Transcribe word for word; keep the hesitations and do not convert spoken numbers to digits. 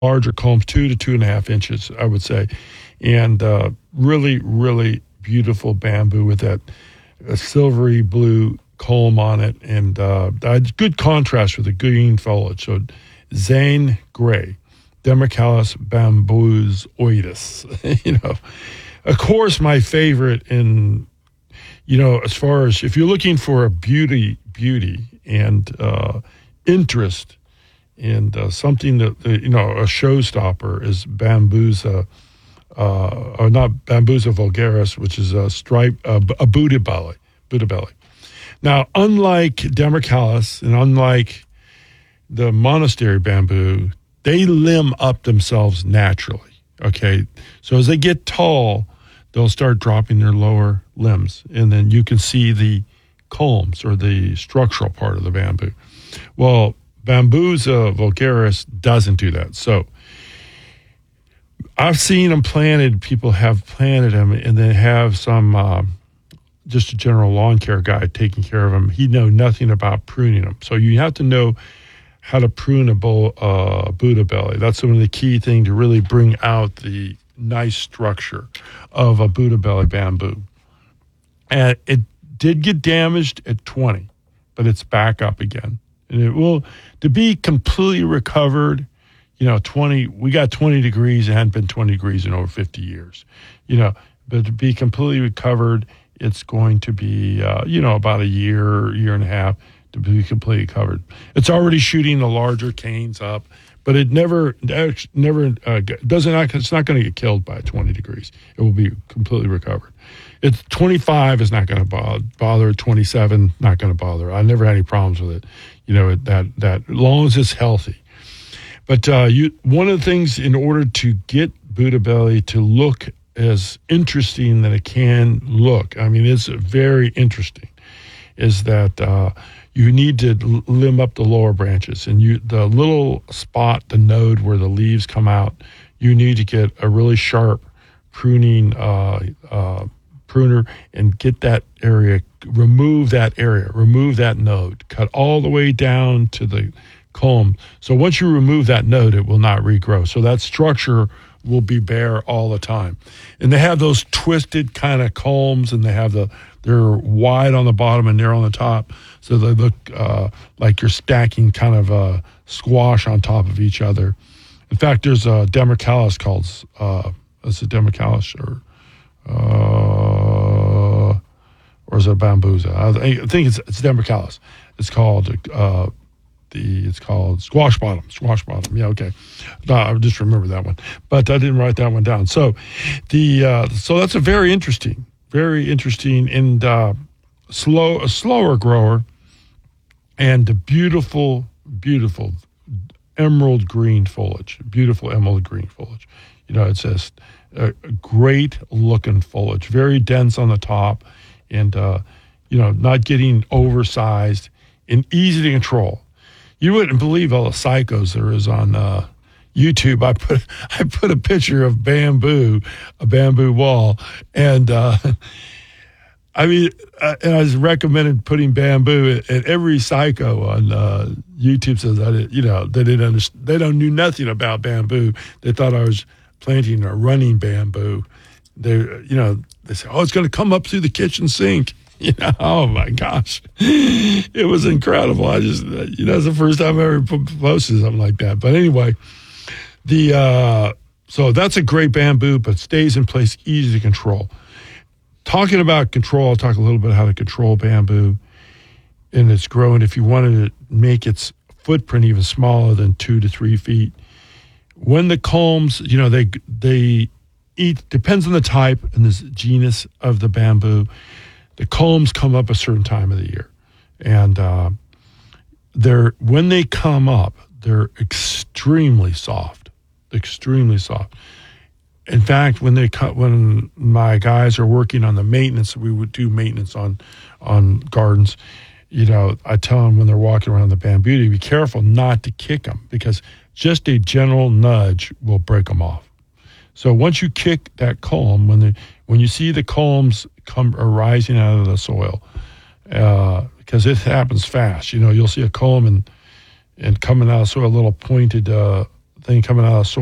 larger culms, two to two and a half inches, I would say. And uh, really, really beautiful bamboo with that uh, silvery blue culm on it. And uh, good contrast with the green foliage. So Zane Grey, Democalis bambusoidis. you know, of course, my favorite in, you know, as far as if you're looking for a beauty, beauty and uh, interest, and uh, something that, you know, a showstopper is Bambusa, uh, or not Bambusa vulgaris, which is a stripe, uh, a Buddha belly, Buddha belly. Now, unlike Democalis and unlike the monastery bamboo, they limb up themselves naturally, okay? So as they get tall, they'll start dropping their lower limbs, and then you can see the culms or the structural part of the bamboo. Well, Bambusa vulgaris doesn't do that. So I've seen them planted, people have planted them, and they have some, uh, just a general lawn care guy taking care of them. He knows nothing about pruning them. So you have to know how to prune a bowl, uh, Buddha belly. That's one of the key things to really bring out the nice structure of a Buddha belly bamboo. And it did get damaged at twenty, but it's back up again. And it will, to be completely recovered, you know, twenty, we got twenty degrees. It hadn't been twenty degrees in over fifty years, you know, but to be completely recovered, it's going to be, uh, you know, about a year, year and a half to be completely covered. It's already shooting the larger canes up, but it never, never uh, doesn't, it's not going to get killed by twenty degrees. It will be completely recovered. It's twenty-five is not going to bother, bother. twenty-seven, not going to bother. I never had any problems with it. You know, that, that, as long as it's healthy. But uh, you, one of the things in order to get Buddha belly to look as interesting that it can look, I mean, it's very interesting, is that uh, you need to limb up the lower branches. And you, the little spot, the node where the leaves come out, you need to get a really sharp pruning uh, uh, pruner and get that area, remove that area, remove that node, cut all the way down to the culm. So once you remove that node, it will not regrow. So that structure will be bare all the time. And they have those twisted kind of culms, and they have the, they're wide on the bottom and narrow on the top. So they look uh, like you're stacking kind of a squash on top of each other. In fact, there's a Democalis called, uh, it's a Democalis or, uh, or is it Bambusa? I think it's, it's Democalis. It's called, uh, The, it's called squash bottom, squash bottom. Yeah, okay. No, I just remember that one, but I didn't write that one down. So, the uh, so that's a very interesting, very interesting and uh, slow, a slower grower, and the beautiful, beautiful emerald green foliage, beautiful emerald green foliage. You know, it's just a, a great looking foliage, very dense on the top, and uh, you know, not getting oversized and easy to control. You wouldn't believe all the psychos there is on uh, YouTube. I put I put a picture of bamboo, a bamboo wall, and uh, I mean, uh, and I was recommended putting bamboo. And every psycho on uh, YouTube says that, you know, they didn't understand, they don't knew nothing about bamboo. They thought I was planting a running bamboo. They, you know, they say, oh, it's going to come up through the kitchen sink. You know, oh my gosh, it was incredible. I just, you know, it's the first time I ever posted something like that. But anyway, the uh, so that's a great bamboo, but stays in place, easy to control. Talking about control, I'll talk a little bit how to control bamboo and its growing. If you wanted to make its footprint even smaller than two to three feet, when the culms, you know, they they eat, depends on the type and the genus of the bamboo. The culms come up a certain time of the year, and uh, they're when they come up, they're extremely soft, extremely soft. In fact, when they cut, when my guys are working on the maintenance, we would do maintenance on on gardens. You know, I tell them when they're walking around the bamboo to be careful not to kick them, because just a general nudge will break them off. So once you kick that culm, when the when you see the culms come arising out of the soil, uh, because it happens fast. You know, you'll see a culm and and coming out of the soil, a little pointed uh, thing coming out of soil.